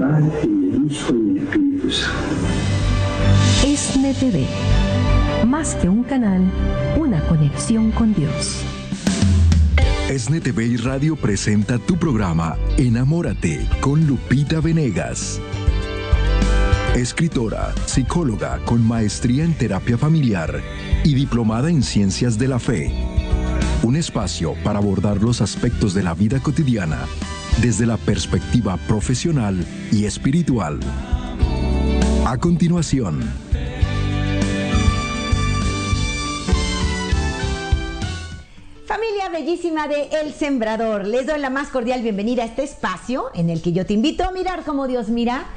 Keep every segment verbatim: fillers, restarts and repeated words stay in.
Padre, y del Hijo y del Espíritu Santo. ESNE T V, más que un canal, una conexión con Dios. ESNE T V y Radio presenta tu programa Enamórate con Lupita Venegas. Escritora, psicóloga con maestría en terapia familiar y diplomada en ciencias de la fe. Un espacio para abordar los aspectos de la vida cotidiana desde la perspectiva profesional y espiritual. A continuación, familia bellísima de El Sembrador, les doy la más cordial bienvenida a este espacio en el que yo te invito a mirar como Dios mira.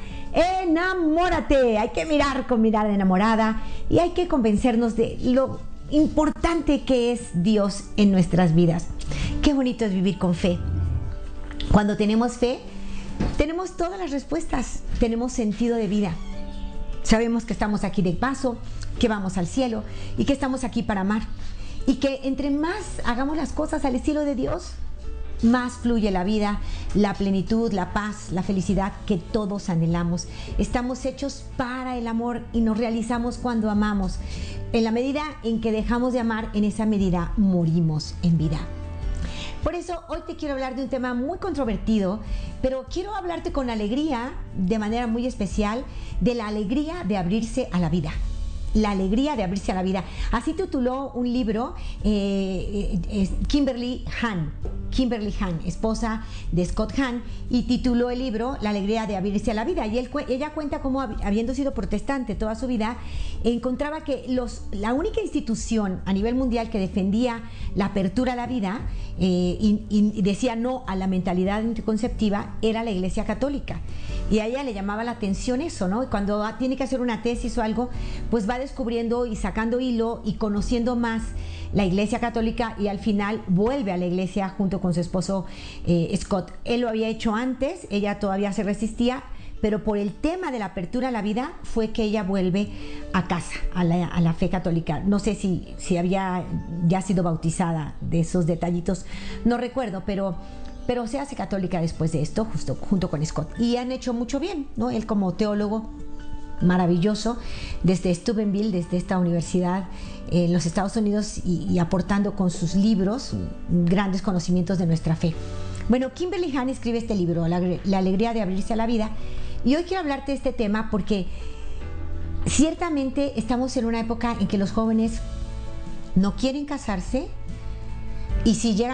Enamórate, hay que mirar con mirada enamorada y hay que convencernos de lo importante que es Dios en nuestras vidas. Qué bonito es vivir con fe. Cuando tenemos fe, tenemos todas las respuestas, tenemos sentido de vida. Sabemos que estamos aquí de paso, que vamos al cielo y que estamos aquí para amar. Y que entre más hagamos las cosas al estilo de Dios, más fluye la vida, la plenitud, la paz, la felicidad que todos anhelamos. Estamos hechos para el amor y nos realizamos cuando amamos. En la medida en que dejamos de amar, en esa medida morimos en vida. Por eso hoy te quiero hablar de un tema muy controvertido, pero quiero hablarte con alegría, de manera muy especial, de la alegría de abrirse a la vida. La alegría de abrirse a la vida. Así tituló un libro eh, eh, Kimberly Hahn, Kimberly Hahn, esposa de Scott Hahn, y tituló el libro La alegría de abrirse a la vida. Y él, ella cuenta cómo, habiendo sido protestante toda su vida, encontraba que los, la única institución a nivel mundial que defendía la apertura a la vida eh, y, y decía no a la mentalidad anticonceptiva era la Iglesia Católica. Y a ella le llamaba la atención eso, ¿no? Y cuando tiene que hacer una tesis o algo, pues va descubriendo y sacando hilo y conociendo más la Iglesia Católica, y al final vuelve a la Iglesia junto con su esposo eh, Scott. Él lo había hecho antes, ella todavía se resistía, pero por el tema de la apertura a la vida fue que ella vuelve a casa, a la, a la fe católica. No sé si, si había ya sido bautizada, de esos detallitos, no recuerdo, pero... pero se hace católica después de esto, justo junto con Scott. Y han hecho mucho bien, ¿no? Él como teólogo maravilloso, desde Steubenville, desde esta universidad en los Estados Unidos, y, y aportando con sus libros grandes conocimientos de nuestra fe. Bueno, Kimberly Hahn escribe este libro, La, la alegría de abrirse a la vida, y hoy quiero hablarte de este tema porque ciertamente estamos en una época en que los jóvenes no quieren casarse, y si llegan